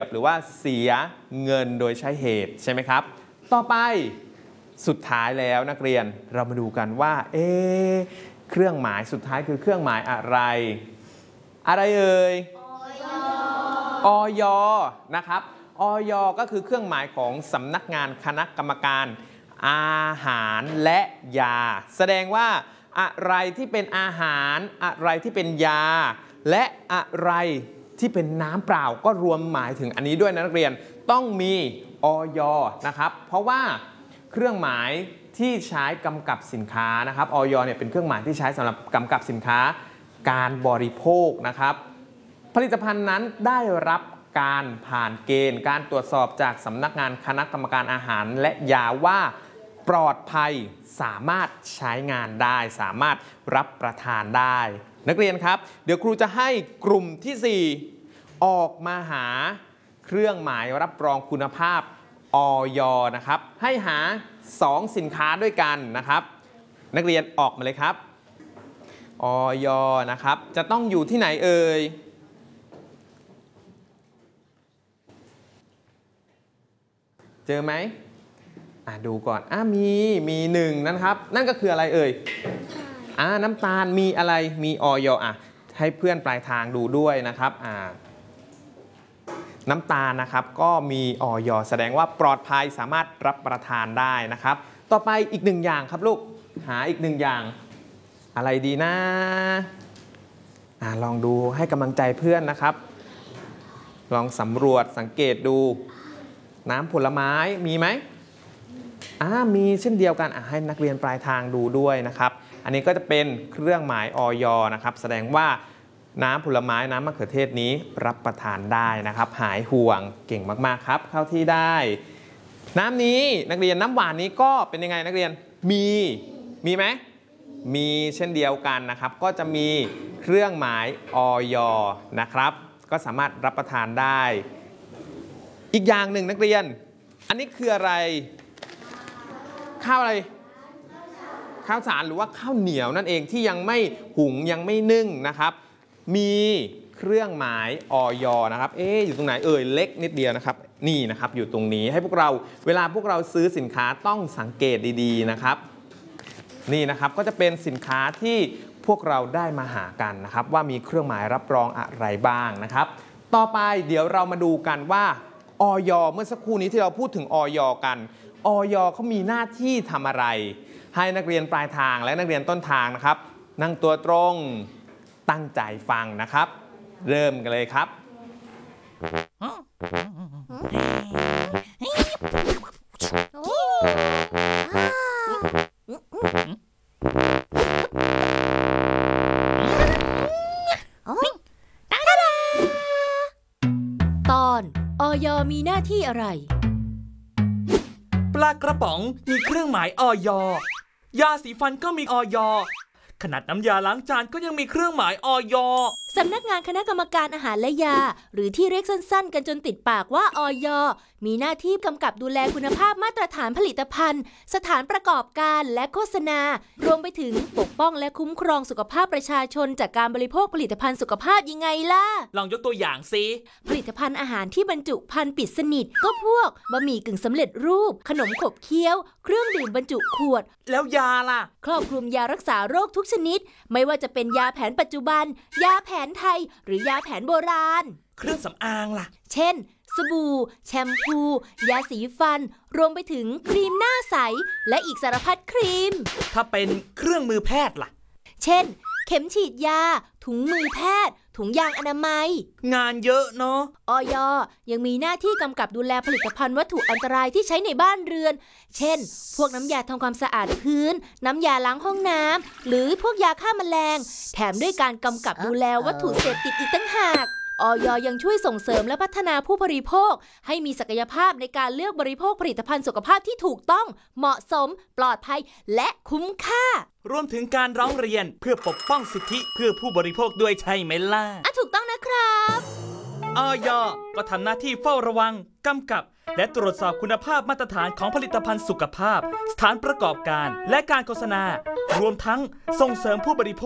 หรือว่าเสียเงินโดยใช้เหตุใช่ไหมครับต่อไปสุดท้ายแล้วนักเรียนเรามาดูกันว่าเครื่องหมายสุดท้ายคือเครื่องหมายอะไรเอ่ยอย.นะครับอย.ก็คือเครื่องหมายของสำนักงานคณะกรรมการอาหารและยาแสดงว่าอะไรที่เป็นอาหารอะไรที่เป็นยาและอะไรที่เป็นน้ำเปล่าก็รวมหมายถึงอันนี้ด้วยนะนักเรียนต้องมีอย.นะครับเพราะว่าเครื่องหมายที่ใช้กำกับสินค้านะครับอย.เนี่ยเป็นเครื่องหมายที่ใช้สำหรับกำกับสินค้าการบริโภคนะครับผลิตภัณฑ์นั้นได้รับการผ่านเกณฑ์การตรวจสอบจากสำนักงานคณะกรรมการอาหารและยาว่าปลอดภัยสามารถใช้งานได้สามารถรับประทานได้นักเรียนครับเดี๋ยวครูจะให้กลุ่มที่4ออกมาหาเครื่องหมายรับรองคุณภาพอย.นะครับให้หา2สินค้าด้วยกันนะครับนักเรียนออกมาเลยครับอย.นะครับจะต้องอยู่ที่ไหนเอ่ยเจอไหมดูก่อนมี1นะครับนั่นก็คืออะไรเอ่ยน้ำตาลมีอะไรมีอย.ให้เพื่อนปลายทางดูด้วยนะครับน้ำตาลนะครับก็มีอย.แสดงว่าปลอดภัยสามารถรับประทานได้นะครับต่อไปอีก1อย่างครับลูกหาอีก1อย่างอะไรดีนะลองดูให้กำลังใจเพื่อนนะครับลองสำรวจสังเกตดูน้ำผลไม้มีไหมมีเช่นเดียวกันให้นักเรียนปลายทางดูด้วยนะครับอันนี้ก็จะเป็นเครื่องหมายอย.นะครับแสดงว่าน้ำผลไม้น้ำมะเขือเทศนี้รับประทานได้นะครับหายห่วงเก่งมากๆครับเข้าที่ได้น้ำนี้นักเรียนน้ำหวานนี้ก็เป็นยังไงนักเรียนมีไหมมีเช่นเดียวกันนะครับก็จะมีเครื่องหมายอย.นะครับก็สามารถรับประทานได้อีกอย่างหนึ่งนักเรียนอันนี้คืออะไรข้าวอะไรข้าวสารหรือว่าข้าวเหนียวนั่นเองที่ยังไม่หุงยังไม่นึ่งนะครับมีเครื่องหมายอย.นะครับอยู่ตรงไหนเอ่ยเล็กนิดเดียวนะครับนี่นะครับอยู่ตรงนี้ให้พวกเราเวลาพวกเราซื้อสินค้าต้องสังเกตดีๆนะครับนี่นะครับก็จะเป็นสินค้าที่พวกเราได้มาหากันนะครับว่ามีเครื่องหมายรับรองอะไรบ้างนะครับต่อไปเดี๋ยวเรามาดูกันว่าอย.เมื่อสักครู่นี้ที่เราพูดถึงอย.กันอย.เขามีหน้าที่ทำอะไรให้นักเรียนปลายทางและนักเรียนต้นทางนะครับนั่งตัวตรงตั้งใจฟังนะครับเริ่มกันเลยครับตอนอย.มีหน้าที่อะไรปลากระป๋องมีเครื่องหมายอย.ยาสีฟันก็มีอย.ขนาดน้ำยาล้างจานก็ยังมีเครื่องหมายอย. สำนักงานคณะกรรมการอาหารและยาหรือที่เรียกสั้นๆกันจนติดปากว่าอย.มีหน้าที่กำกับดูแลคุณภาพมาตรฐานผลิตภัณฑ์สถานประกอบการและโฆษณารวมไปถึงปกป้องและคุ้มครองสุขภาพประชาชนจากการบริโภคผลิตภัณฑ์สุขภาพยังไงล่ะลองยกตัวอย่างสิผลิตภัณฑ์อาหารที่บรรจุภัณฑ์ปิดสนิทก็พวกบะหมี่กึ่งสำเร็จรูปขนมขบเคี้ยวเครื่องดื่มบรรจุขวดแล้วยาล่ะครอบคลุมยารักษาโรคทุกชนิดไม่ว่าจะเป็นยาแผนปัจจุบันยาแผนไทยหรือยาแผนโบราณเครื่องสำอางล่ะเช่นสบู่แชมพูยาสีฟันรวมไปถึงครีมหน้าใสและอีกสารพัดครีมถ้าเป็นเครื่องมือแพทย์ล่ะเช่นเข็มฉีดยาถุงมือแพทย์ถุงยางอนามัยงานเยอะเนาะอย.ยังมีหน้าที่กำกับดูแลผลิตภัณฑ์วัตถุอันตรายที่ใช้ในบ้านเรือนเช่นพวกน้ำยาทำความสะอาดพื้นน้ำยาล้างห้องน้ำหรือพวกยาฆ่าแมลงแถมด้วยการกำกับดูแลวัตถุเสพติดอีกตั้งหากอย.ยังช่วยส่งเสริมและพัฒนาผู้บริโภคให้มีศักยภาพในการเลือกบริโภคผลิตภัณฑ์สุขภาพที่ถูกต้องเหมาะสมปลอดภัยและคุ้มค่ารวมถึงการร้องเรียนเพื่อปกป้องสิทธิเพื่อผู้บริโภคด้วยใช่ไหมล่ะถูกต้องนะครับอย.ก็ทำหน้าที่เฝ้าระวังกำกับและตรวจสอบคุณภาพมาตรฐานของผลิตภัณฑ์สุขภาพสถานประกอบการและการโฆษณารวมทั้งส่งเสริมผู้บริโภค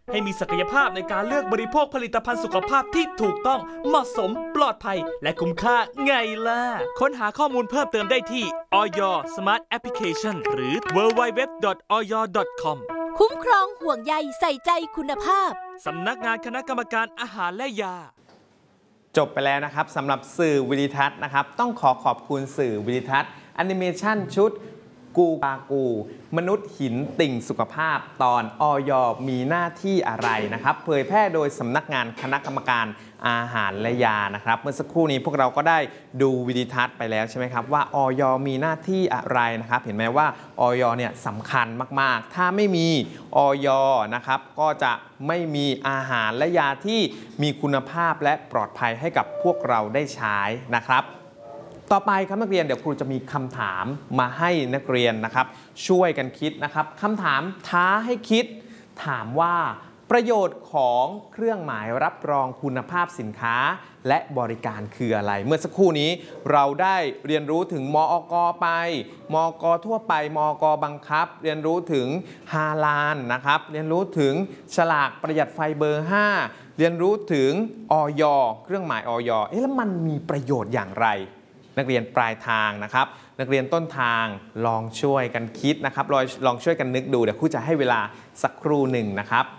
ให้มีศักยภาพในการเลือกบริโภคผลิตภัณฑ์สุขภาพที่ถูกต้องเหมาะสมปลอดภัยและคุ้มค่าไงล่ะค้นหาข้อมูลเพิ่มเติมได้ที่ Oy Smart Application หรือ www.oy.com คุ้มครองห่วงใยใส่ใจคุณภาพสำนักงานคณะกรรมการอาหารและยาจบไปแล้วนะครับสำหรับสื่อวิดิทัศน์นะครับต้องขอบคุณสื่อวิดิทัศน์แอนิเมชันชุดกูปากูมนุษย์หินติ่งสุขภาพตอนอย.มีหน้าที่อะไรนะครับเผยแพร่โดยสำนักงานคณะกรรมการอาหารและยานะครับเมื่อสักครู่นี้พวกเราก็ได้ดูวิดิทัศน์ไปแล้วใช่ไหมครับว่าอย.มีหน้าที่อะไรนะครับเห็นไหมว่าอย.เนี่ยสำคัญมากๆถ้าไม่มีอย.นะครับก็จะไม่มีอาหารและยาที่มีคุณภาพและปลอดภัยให้กับพวกเราได้ใช้นะครับต่อไปครับนักเรียนเดี๋ยวครูจะมีคำถามมาให้นักเรียนนะครับช่วยกันคิดนะครับคำถามท้าให้คิดถามว่าประโยชน์ของเครื่องหมายรับรองคุณภาพสินค้าและบริการคืออะไรเมื่อสักครู่นี้เราได้เรียนรู้ถึงมอก.ไปมอก.ทั่วไปมอก.บังคับเรียนรู้ถึงฮาลาลนะครับเรียนรู้ถึงฉลากประหยัดไฟเบอร์ 5เรียนรู้ถึงอย.เครื่องหมายอย.แล้วมันมีประโยชน์อย่างไรนักเรียนปลายทางนะครับนักเรียนต้นทางลองช่วยกันคิดนะครับลองช่วยกันนึกดูเดี๋ยวครูจะให้เวลาสักครู่หนึ่งนะครับ